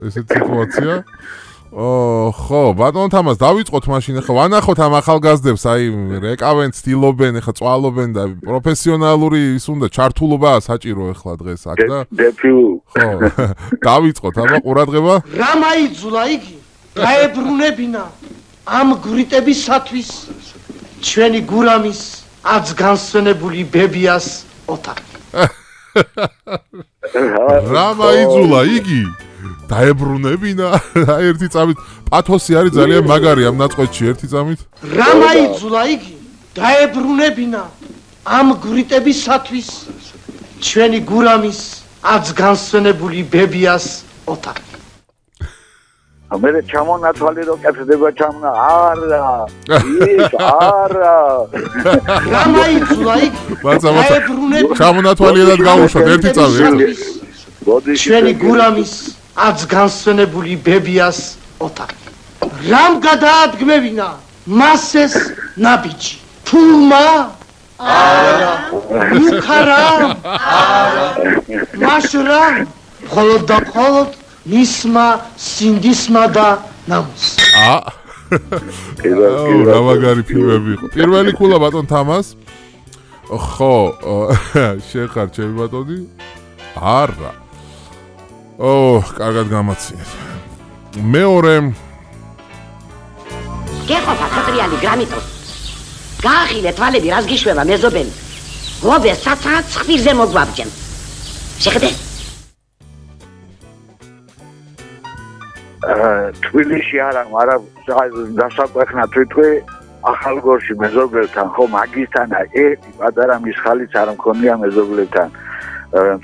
ესეთ სიტუაცია. ხო, ბატონ თამას დავიწყოთ მაშინ ახლა ვანახოთ ამ ახალგაზრდებს, აი რეკავენ, ცდილობენ, ახლა წვალობენ და პროფესიონალური ის უნდა ჩართულობა საჭირო ახლა დღეს აქ და ხო, დავიწყოთ აბა ყურადღება. რა მაიძულა იგი? გაებრუნებინა ამ გვრიტებისათვის ჩვენი გურამის აც განსვენებული ბებიას ოთახი. რა მაიძულა იგი? დაებრუნებინა ერთი წამით პათოსი არის ძალიან მაგარი ამ ნაწყვეტში ერთი წამით რა მაიძულა იგი დაებრუნებინა ამ გვრიტებისათვის ჩვენი გურამის აც განსვენებული ბებიას ოთახი ამერე ჩამონათვალი რო კეთდება ჩამონა არა ის არა რა მაიძულა იგი დაებრუნებინა ჩამონათვალიად გავუშვათ ერთი წამი ჩვენი გურამის აც განსვენებული ბებიას ოთახი. რამ გადაადგმევინა მასეს ნაბიჯი? ფულმა? არა. მუქარა? არა. მაშრა? მხოლოდ და მხოლოდ მისმა სინდისმა და ნამუს. რა მაგარი ფილმები იყო. პირველი ქულა ბატონ თამას. ხო, შეხარ ჩემი ბატონი? არა. კარგად გამაციეთ. მეორე გეყოფა ხატრიალი გრამიტოს. გაახილე თვალები რას გიშვება მეზობელი. ღობე საცაც ხвирზე მოგვაბჯენ. შეხედე? თბილისში არა, მაგრამ დასაკვეხნა თვითონ ახალგორში მეზობელთან ხო მაგისთანა ერთი პატარა მისხალიც არ მქონია მეზობლებთან.